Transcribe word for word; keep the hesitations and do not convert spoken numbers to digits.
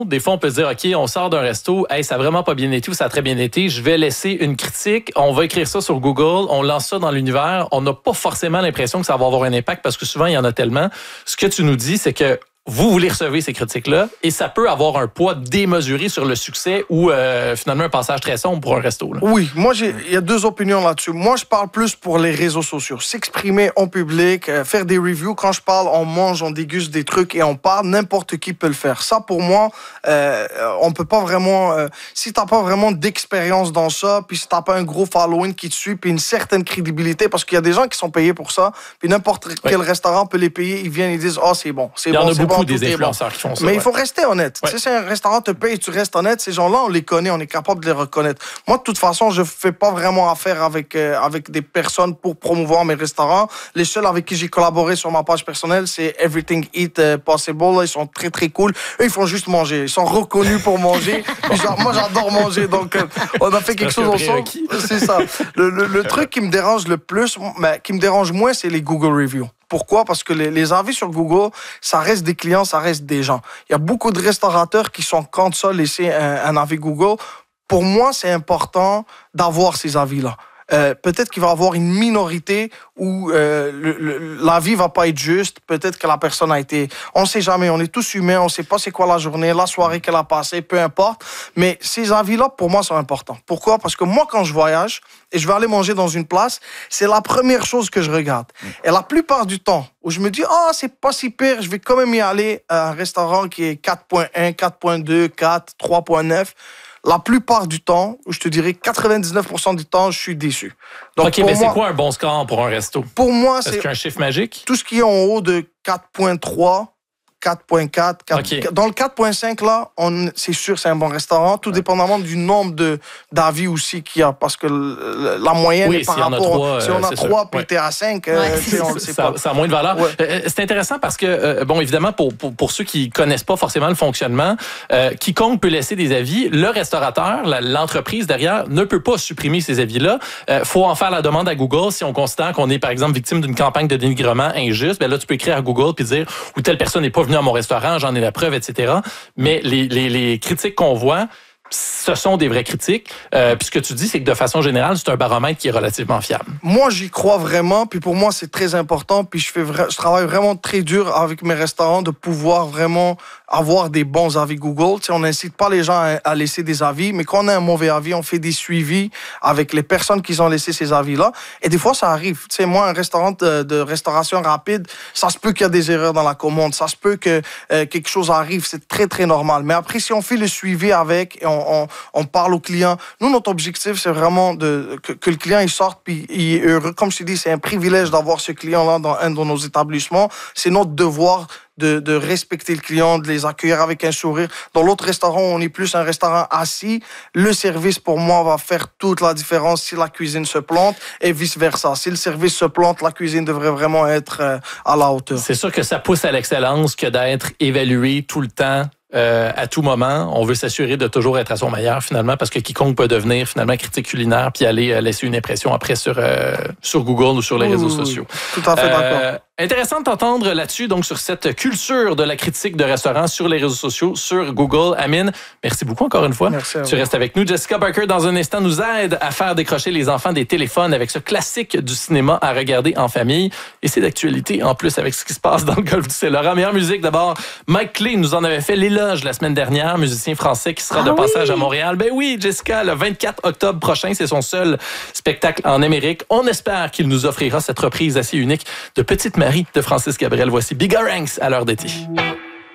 Des fois, on peut se dire, OK, on sort d'un resto, hey, ça a vraiment pas bien été ou ça a très bien été, je vais laisser une critique, on va écrire ça sur Google, on lance ça dans l'univers, on n'a pas forcément l'impression que ça va avoir un impact parce que souvent, il y en a tellement. Ce que tu nous dis, c'est que vous, vous les recevez, ces critiques-là, et ça peut avoir un poids démesuré sur le succès ou euh, finalement un passage très sombre pour un resto. Là. Oui, moi, il y a deux opinions là-dessus. Moi, je parle plus pour les réseaux sociaux. S'exprimer en public, euh, faire des reviews. Quand je parle, on mange, on déguste des trucs et on parle. N'importe qui peut le faire. Ça, pour moi, euh, on peut pas vraiment... Euh, si t'as pas vraiment d'expérience dans ça, puis si t'as pas un gros following qui te suit, puis une certaine crédibilité, parce qu'il y a des gens qui sont payés pour ça, puis n'importe oui. quel restaurant peut les payer, ils viennent, ils disent « Ah, oh, c'est bon, c'est bon, c'est bon. » beaucoup des influenceurs qui font ça. Mais ouais. il faut rester honnête. Ouais. Tu sais, si un restaurant te paye et tu restes honnête, ces gens-là, on les connaît, on est capable de les reconnaître. Moi, de toute façon, je fais pas vraiment affaire avec, euh, avec des personnes pour promouvoir mes restaurants. Les seuls avec qui j'ai collaboré sur ma page personnelle, c'est Everything Eat uh, Possible. Ils sont très, très cool. Eux, ils font juste manger. Ils sont reconnus pour manger. Genre, moi, j'adore manger. Donc, euh, on a fait quelque chose ensemble. C'est ça. Le, le, le truc qui me dérange le plus, mais qui me dérange moins, c'est les Google Reviews. Pourquoi? Parce que les, les avis sur Google, ça reste des clients, ça reste des gens. Il y a beaucoup de restaurateurs qui sont contre ça, laisser un, un avis Google. Pour moi, c'est important d'avoir ces avis-là. Euh, peut-être qu'il va y avoir une minorité où euh, le, le, l'avis va pas être juste. Peut-être que la personne a été... On sait jamais, on est tous humains, on sait pas c'est quoi la journée, la soirée qu'elle a passée, peu importe. Mais ces avis-là, pour moi, sont importants. Pourquoi? Parce que moi, quand je voyage et je vais aller manger dans une place, c'est la première chose que je regarde. Et la plupart du temps, où je me dis, ah, oh, c'est pas si pire, je vais quand même y aller à un restaurant qui est quatre point un, quatre point deux, quatre, trois point neuf. La plupart du temps, je te dirais quatre-vingt-dix-neuf pour cent du temps, je suis déçu. Donc, OK, mais moi, c'est quoi un bon score pour un resto? Pour moi, Est-ce c'est... qu'il y a un chiffre magique? Tout ce qui est en haut de quatre point trois, quatre point quatre, quatre... Okay. Dans le quatre point cinq, là, on... c'est sûr c'est un bon restaurant, tout ouais. dépendamment du nombre de... d'avis aussi qu'il y a, parce que la moyenne oui, est par si rapport... trois, si on a trois, puis ouais. t'es à cinq, ouais. euh, on le sait ça, pas. Ça a moins de valeur. Ouais. Euh, c'est intéressant parce que, euh, bon, évidemment, pour, pour, pour ceux qui connaissent pas forcément le fonctionnement, euh, quiconque peut laisser des avis, le restaurateur, la, l'entreprise derrière, ne peut pas supprimer ces avis-là. Il euh, faut en faire la demande à Google. Si on considère qu'on est, par exemple, victime d'une campagne de dénigrement injuste, ben là, tu peux écrire à Google puis dire « ou telle personne n'est pas venue à mon restaurant, j'en ai la preuve, et cetera » Mais les, les, les critiques qu'on voit, ce sont des vraies critiques. Euh, puis ce que tu dis, c'est que de façon générale, c'est un baromètre qui est relativement fiable. Moi, j'y crois vraiment. Puis pour moi, c'est très important. Puis je fais vra- je travaille vraiment très dur avec mes restaurants de pouvoir vraiment avoir des bons avis Google. Tu sais, on n'incite pas les gens à, à laisser des avis, mais quand on a un mauvais avis, on fait des suivis avec les personnes qui ont laissé ces avis-là. Et des fois, ça arrive. Tu sais, moi, un restaurant de, de restauration rapide, ça se peut qu'il y a des erreurs dans la commande. Ça se peut que euh, quelque chose arrive. C'est très, très normal. Mais après, si on fait le suivi avec et on On, on parle au client. Nous, notre objectif, c'est vraiment de, que, que le client il sorte puis il est heureux. Comme je te dis, c'est un privilège d'avoir ce client-là dans un de nos établissements. C'est notre devoir de, de respecter le client, de les accueillir avec un sourire. Dans l'autre restaurant, on est plus un restaurant assis. Le service, pour moi, va faire toute la différence si la cuisine se plante et vice-versa. Si le service se plante, la cuisine devrait vraiment être à la hauteur. C'est sûr que ça pousse à l'excellence que d'être évalué tout le temps. Euh, à tout moment, on veut s'assurer de toujours être à son meilleur finalement parce que quiconque peut devenir finalement critique culinaire puis aller euh, laisser une impression après sur euh, sur Google ou sur les oui, réseaux oui, sociaux. Tout à fait euh, d'accord. Intéressant de t'entendre là-dessus, donc sur cette culture de la critique de restaurants sur les réseaux sociaux, sur Google. Amine, merci beaucoup encore une fois. Merci à tu vous. restes avec nous. Jessica Barker, dans un instant, nous aide à faire décrocher les enfants des téléphones avec ce classique du cinéma à regarder en famille. Et c'est d'actualité en plus avec ce qui se passe dans le golfe du Saint-Laurent. Meilleure musique d'abord. Mike Clay nous en avait fait l'éloge la semaine dernière, musicien français qui sera ah de passage oui. à Montréal. Ben oui, Jessica, le vingt-quatre octobre prochain, c'est son seul spectacle en Amérique. On espère qu'il nous offrira cette reprise assez unique de Petite Marie de Francis Cabrel. Voici Bigger Ranks à l'heure d'été.